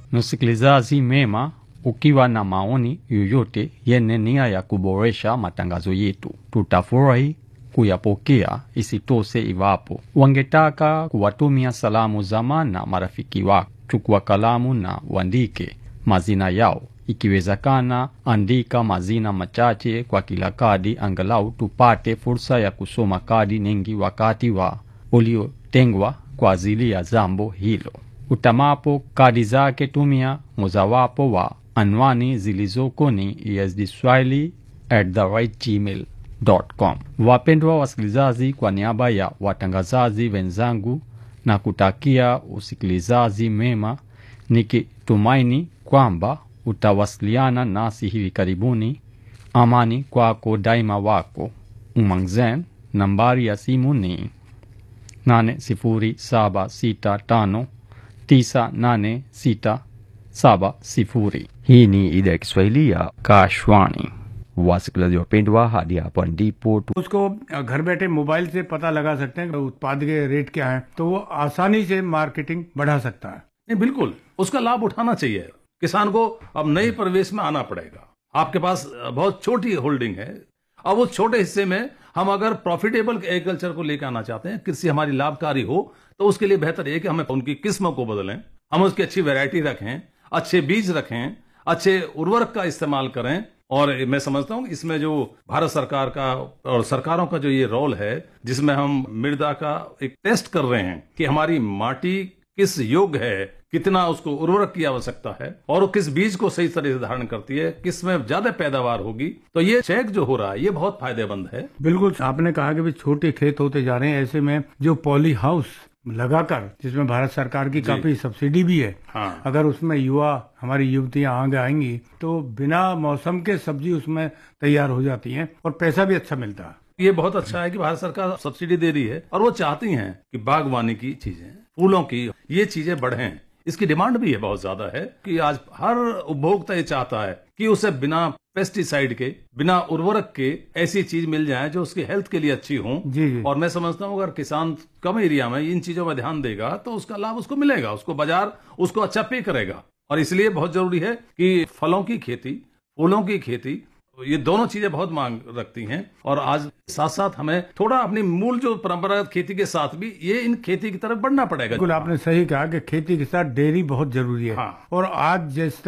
Msikilizaji mema, ukiwa na maoni yoyote yenye nia ya kuboresha matangazo yetu, tutafurahi kuyapokea. Isitoshe, iwapo wangetaka kuwatumia salamu za maana marafiki wako, chukua kalamu na uandike mazina yao. Ikiwezekana, andika mazina machache kwa kila kadi, angalau tupate fursa ya kusoma kadi nyingi wakati wa uliotengwa kwa ajili ya jambo hilo. Utamapo kadi zake, tumia mojawapo wa anwani zilizoko ni esdswahili@gmail.com. Wapendwa wasikilizaji, kwa niaba ya watangazaji wenzangu na kutakia usikilizaji mema, nikitumaini kwamba utawasiliana nasi hivi karibuni. Amani kwako daima, wako Umangzen. Nambari ya simu ni 80765986670. Hii ni idhaa ya Kiswahili ya Kashwani. wasikilizaji wapendwa, hadi hapo ndipo उसको घर बैठे mobile से पता लगा सकते हैं उत्पाद के रेट क्या है, तो वो आसानी से मार्केटिंग बढ़ा सकता है। नहीं, बिल्कुल उसका लाभ उठाना चाहिए। किसान को अब नए परिवेश में आना पड़ेगा। आपके पास बहुत छोटी होल्डिंग है, अब उस छोटे हिस्से में हम अगर प्रॉफिटेबल एग्रीकल्चर को लेकर आना चाहते हैं, कृषि हमारी लाभकारी हो, तो उसके लिए बेहतर है कि हमें उनकी किस्मों को बदलें, हम उसकी अच्छी वैरायटी रखें, अच्छे बीज रखें, अच्छे उर्वरक का इस्तेमाल करें। और मैं समझता हूँ इसमें जो भारत सरकार का और सरकारों का जो ये रोल है, जिसमें हम मृदा का एक टेस्ट कर रहे हैं कि हमारी माटी किस योग्य है, कितना उसको उर्वरक की आवश्यकता है और किस बीज को सही तरह से धारण करती है, किस में ज्यादा पैदावार होगी, तो ये चेक जो हो रहा है ये बहुत फायदेमंद है। बिल्कुल आपने कहा कि भी छोटे खेत होते जा रहे हैं, ऐसे में जो पॉली हाउस लगाकर, जिसमें भारत सरकार की काफी सब्सिडी भी है, हाँ। अगर उसमें युवा हमारी युवतियां आगे आएंगी तो बिना मौसम के सब्जी उसमें तैयार हो जाती हैं और पैसा भी अच्छा मिलता है। ये बहुत अच्छा है कि भारत सरकार सब्सिडी दे रही है और वो चाहती हैं कि बागवानी की चीजें, फूलों की ये चीजें बढ़ें। इसकी डिमांड भी है, बहुत ज्यादा है कि आज हर उपभोक्ता ये चाहता है कि उसे बिना पेस्टिसाइड के, बिना उर्वरक के ऐसी चीज मिल जाए जो उसकी हेल्थ के लिए अच्छी हो। जी। और मैं समझता हूँ अगर किसान कम एरिया में इन चीजों पर ध्यान देगा तो उसका लाभ उसको मिलेगा, उसको बाजार उसको अच्छा पे करेगा। और इसलिए बहुत जरूरी है कि फलों की खेती, फूलों की खेती, ये दोनों चीजें बहुत मांग रखती हैं। और आज साथ साथ हमें थोड़ा अपनी मूल जो परंपरागत खेती के साथ भी ये इन खेती की तरफ बढ़ना पड़ेगा। बिल्कुल आपने सही कहा कि खेती के साथ डेयरी बहुत जरूरी है। हाँ। और आज जिस